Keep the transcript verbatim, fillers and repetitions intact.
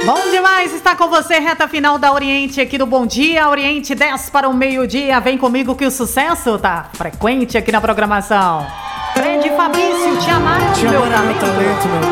Bom demais estar com você, reta final da Oriente aqui do Bom Dia. Oriente dez para o meio-dia. Vem comigo que o sucesso tá frequente aqui na programação. Fred Fabrício, te amaram, te meu amaram, talento. talento, meu